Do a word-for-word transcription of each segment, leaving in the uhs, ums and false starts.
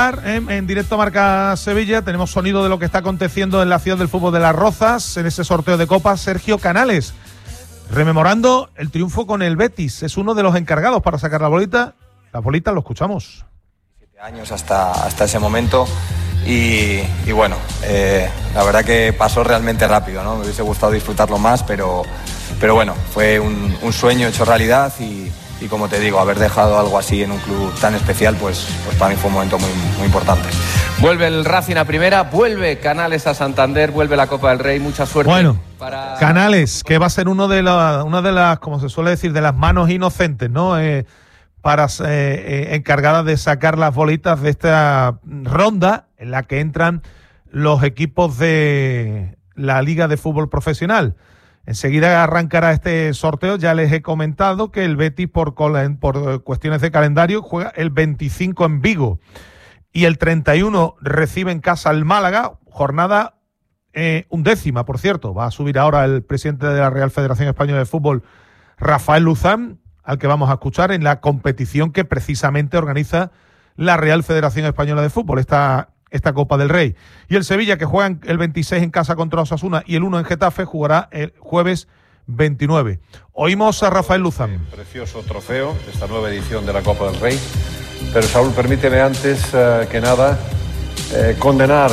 En, en directo Marca Sevilla tenemos sonido de lo que está aconteciendo en la ciudad del fútbol de Las Rozas, en ese sorteo de Copa. Sergio Canales, rememorando el triunfo con el Betis, es uno de los encargados para sacar la bolita. Las bolitas, lo escuchamos. Siete años hasta, hasta ese momento y, y bueno, eh, la verdad que pasó realmente rápido, ¿no? Me hubiese gustado disfrutarlo más, pero, pero bueno, fue un, un sueño hecho realidad y Y como te digo, haber dejado algo así en un club tan especial, pues, pues para mí fue un momento muy, muy importante. Vuelve el Racing a primera, vuelve Canales a Santander, vuelve la Copa del Rey, mucha suerte. Bueno, para Canales, que va a ser uno de la, una de las, como se suele decir, de las manos inocentes, ¿no? Eh, para eh, eh, encargadas de sacar las bolitas de esta ronda en la que entran los equipos de la Liga de Fútbol Profesional. Enseguida arrancará este sorteo. Ya les he comentado que el Betis, por, por cuestiones de calendario, juega el veinticinco en Vigo y el treinta y uno recibe en casa al Málaga. Jornada eh, undécima, por cierto. Va a subir ahora el presidente de la Real Federación Española de Fútbol, Rafael Luzán, al que vamos a escuchar en la competición que precisamente organiza la Real Federación Española de Fútbol, esta esta Copa del Rey. Y el Sevilla, que juega el veintiséis en casa contra Osasuna y el uno en Getafe, jugará el jueves veintinueve. Oímos a Rafael Luzán. Precioso trofeo, esta nueva edición de la Copa del Rey. Pero Saúl, permíteme antes uh, que nada eh, condenar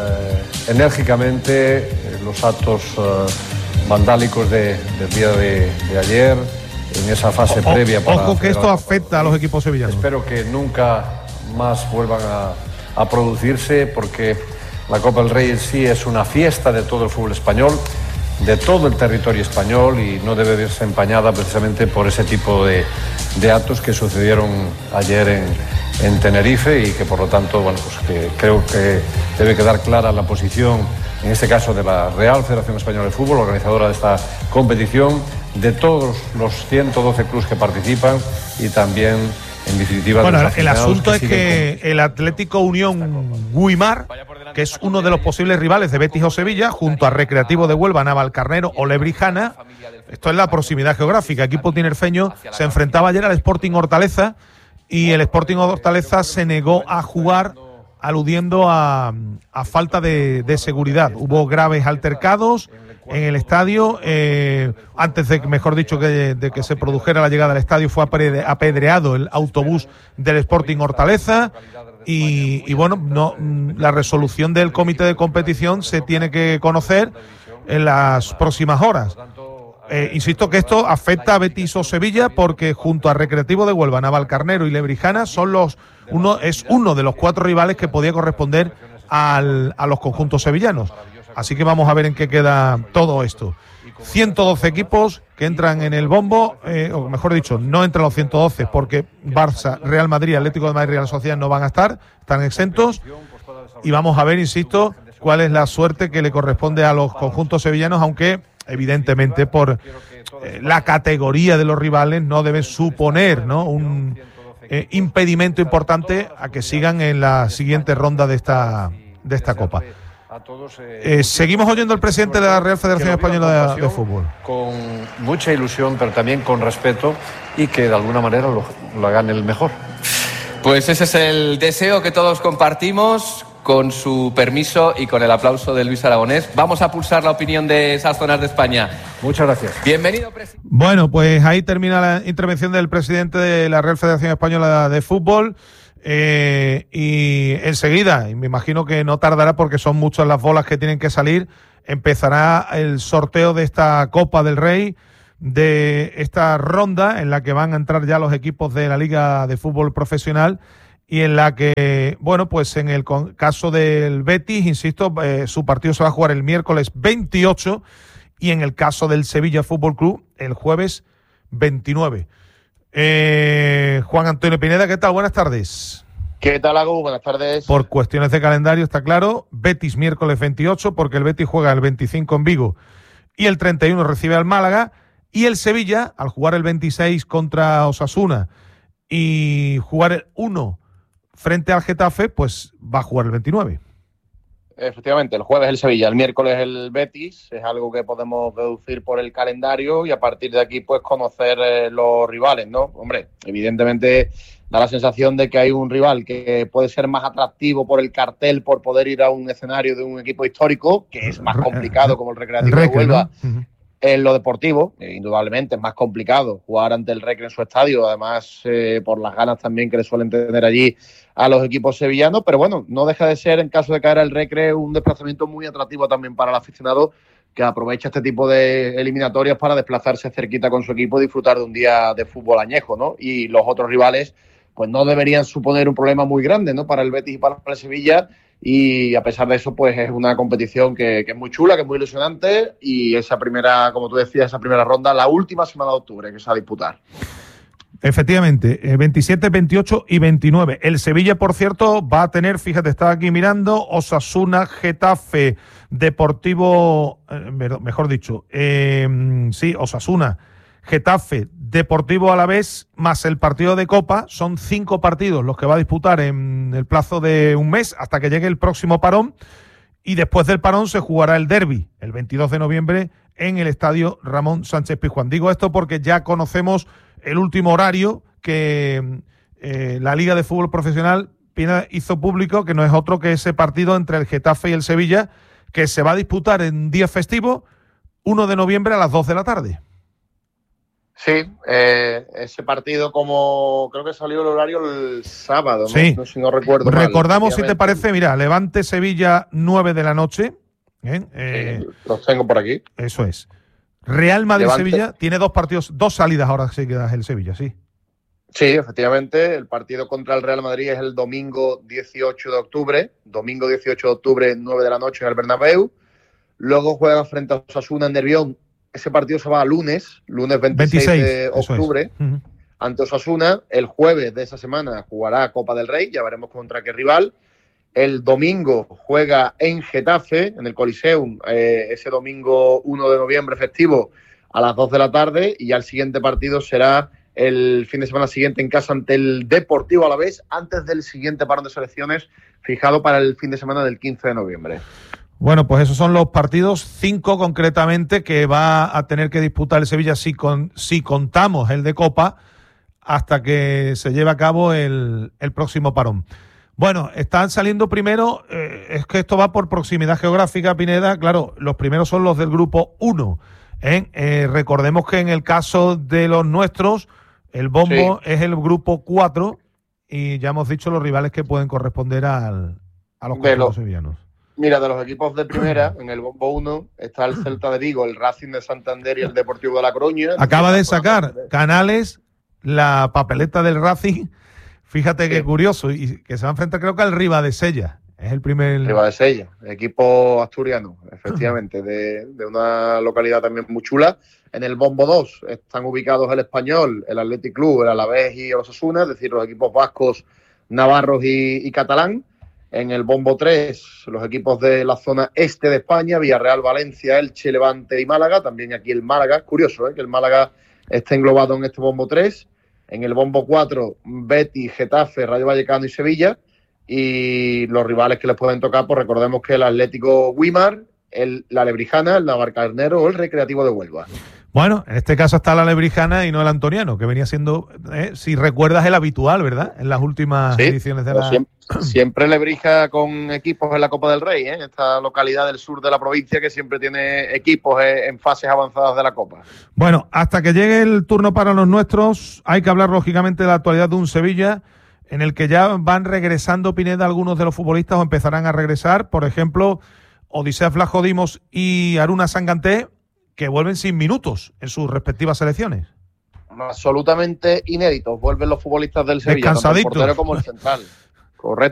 eh, enérgicamente eh, los actos uh, vandálicos de, del día de, de ayer, en esa fase o, previa. Para ojo que esto afecta a los equipos sevillanos. Espero que nunca más vuelvan a a producirse, porque la Copa del Rey en sí es una fiesta de todo el fútbol español, de todo el territorio español, y no debe verse empañada precisamente por ese tipo de, de actos que sucedieron ayer en, en Tenerife, y que por lo tanto, bueno, pues que creo que debe quedar clara la posición, en este caso de la Real Federación Española de Fútbol, organizadora de esta competición, de todos los ciento doce clubes que participan y también, en definitiva, bueno, de los el asunto que es que con... el Atlético Unión Guimar, que es uno de los posibles rivales de Betis o Sevilla, junto a Recreativo de Huelva, Navalcarnero o Lebrijana, esto es la proximidad geográfica. Equipo tinerfeño se enfrentaba ayer al Sporting Hortaleza y el Sporting Hortaleza se negó a jugar, aludiendo a, a falta de, de seguridad. Hubo graves altercados en el estadio, eh, antes de, mejor dicho, que, de que se produjera la llegada al estadio, fue apedreado el autobús del Sporting Hortaleza y, y bueno, no, la resolución del comité de competición se tiene que conocer en las próximas horas. Eh, insisto que esto afecta a Betis o Sevilla, porque junto a Recreativo de Huelva, Navalcarnero y Lebrijana son los uno es uno de los cuatro rivales que podía corresponder al, a los conjuntos sevillanos. Así que vamos a ver en qué queda todo esto. ciento doce equipos que entran en el bombo, eh, o mejor dicho, no entran los ciento doce porque Barça, Real Madrid, Atlético de Madrid y Real Sociedad no van a estar, están exentos. Y vamos a ver, insisto, cuál es la suerte que le corresponde a los conjuntos sevillanos, aunque evidentemente por eh, la categoría de los rivales no debe suponer, ¿no?, un eh, impedimento importante a que sigan en la siguiente ronda de esta, de esta Copa. Eh, seguimos oyendo al presidente de la Real Federación Española de, de Fútbol. Con mucha ilusión, pero también con respeto, y que de alguna manera lo, lo hagan el mejor. Pues ese es el deseo que todos compartimos. Con su permiso y con el aplauso de Luis Aragonés, vamos a pulsar la opinión de esas zonas de España. Muchas gracias. Bienvenido, presidente. Bueno, pues ahí termina la intervención del presidente de la Real Federación Española de Fútbol. Eh, y enseguida, y me imagino que no tardará porque son muchas las bolas que tienen que salir, empezará el sorteo de esta Copa del Rey, de esta ronda en la que van a entrar ya los equipos de la Liga de Fútbol Profesional, y en la que, bueno, pues en el caso del Betis, insisto, eh, su partido se va a jugar el miércoles veintiocho, y en el caso del Sevilla Fútbol Club el jueves veintinueve. Eh, Juan Antonio Pineda, ¿qué tal? Buenas tardes. ¿Qué tal, Agus? Buenas tardes. Por cuestiones de calendario, está claro, Betis miércoles veintiocho, porque el Betis juega el veinticinco en Vigo y el treinta y uno recibe al Málaga, y el Sevilla, al jugar el veintiséis contra Osasuna y jugar el uno frente al Getafe, pues va a jugar el veintinueve. efectivamente, el jueves el Sevilla, el miércoles el Betis, es algo que podemos deducir por el calendario y a partir de aquí pues conocer eh, los rivales, ¿no? Hombre, evidentemente da la sensación de que hay un rival que puede ser más atractivo por el cartel, por poder ir a un escenario de un equipo histórico, que es más complicado como el Recreativo de Huelva. ¿No? En lo deportivo, eh, indudablemente es más complicado jugar ante el Recre en su estadio, además eh, por las ganas también que le suelen tener allí a los equipos sevillanos, pero bueno, no deja de ser, en caso de caer al Recre, un desplazamiento muy atractivo también para el aficionado que aprovecha este tipo de eliminatorias para desplazarse cerquita con su equipo y disfrutar de un día de fútbol añejo, ¿no? Y los otros rivales pues no deberían suponer un problema muy grande, ¿no? Para el Betis y para el Sevilla. Y a pesar de eso, pues es una competición que, que es muy chula, que es muy ilusionante y esa primera, como tú decías, esa primera ronda, la última semana de octubre que se va a disputar. Efectivamente, veintisiete, veintiocho y veintinueve. El Sevilla, por cierto, va a tener, fíjate, estaba aquí mirando, Osasuna, Getafe, Deportivo, eh, mejor dicho, eh, sí, Osasuna, Getafe, Deportivo Alavés, más el partido de Copa, son cinco partidos los que va a disputar en el plazo de un mes hasta que llegue el próximo parón y después del parón se jugará el derbi, el veintidós de noviembre, en el estadio Ramón Sánchez Pizjuán. Digo esto porque ya conocemos el último horario que eh, la Liga de Fútbol Profesional hizo público, que no es otro que ese partido entre el Getafe y el Sevilla, que se va a disputar en día festivo, uno de noviembre a las dos de la tarde. Sí, eh, ese partido como creo que salió el horario el sábado, ¿no? Sí. No, si no recuerdo mal. Recordamos, si te parece, mira, Levante-Sevilla, nueve de la noche. ¿eh? Eh, sí, los tengo por aquí. Eso es. Real Madrid-Sevilla Levante. Tiene dos partidos, dos salidas ahora sí que da el Sevilla, sí. Sí, efectivamente, el partido contra el Real Madrid es el domingo dieciocho de octubre, domingo dieciocho de octubre, nueve de la noche en el Bernabéu. Luego juegan frente a Osasuna en Nervión. Ese partido se va a lunes, lunes veintiséis, veintiséis de octubre, es. uh-huh. ante Osasuna. El jueves de esa semana jugará Copa del Rey, ya veremos contra qué rival. El domingo juega en Getafe, en el Coliseum, eh, ese domingo uno de noviembre festivo a las dos de la tarde, y ya el siguiente partido será el fin de semana siguiente en casa ante el Deportivo Alavés, antes del siguiente parón de selecciones fijado para el fin de semana del quince de noviembre. Bueno, pues esos son los partidos, cinco concretamente, que va a tener que disputar el Sevilla si, con, si contamos el de Copa, hasta que se lleve a cabo el, el próximo parón. Bueno, están saliendo primero, eh, es que esto va por proximidad geográfica, Pineda, claro, los primeros son los del grupo uno. ¿eh? Eh, recordemos que en el caso de los nuestros, el bombo sí. es el grupo cuatro y ya hemos dicho los rivales que pueden corresponder al, a los cuatro sevillanos. Mira, de los equipos de primera, en el bombo uno, está el Celta de Vigo, el Racing de Santander y el Deportivo de La Coruña. Acaba de sacar Canales la papeleta del Racing, fíjate qué sí. curioso, y que se va a enfrentar creo que al Ribadesella, es el primer... Ribadesella, equipo asturiano, efectivamente, de, de una localidad también muy chula. En el bombo dos están ubicados el Español, el Athletic Club, el Alavés y el Osasuna, es decir, los equipos vascos, navarros y, y catalán. En el bombo tres, los equipos de la zona este de España, Villarreal, Valencia, Elche, Levante y Málaga. También aquí el Málaga, es curioso ¿eh? que el Málaga esté englobado en este bombo tres. En el bombo cuatro, Betis, Getafe, Rayo Vallecano y Sevilla. Y los rivales que les pueden tocar, pues recordemos que el Atlético Guimar, el, la Lebrijana, el Navalcarnero o el Recreativo de Huelva. Bueno, en este caso está la Lebrijana y no el Antoniano, que venía siendo, eh, si recuerdas, el habitual, ¿verdad? En las últimas sí, ediciones de la... Siempre, siempre Lebrija con equipos en la Copa del Rey, ¿eh? Esta localidad del sur de la provincia que siempre tiene equipos eh, en fases avanzadas de la Copa. Bueno, hasta que llegue el turno para los nuestros, hay que hablar lógicamente de la actualidad de un Sevilla en el que ya van regresando, Pineda, algunos de los futbolistas o empezarán a regresar. Por ejemplo, Odisea Vlachodimos y Aruna Sanganté, que vuelven sin minutos en sus respectivas selecciones. Absolutamente inéditos. Vuelven los futbolistas del Sevilla, tanto el portero como el central. Correcto.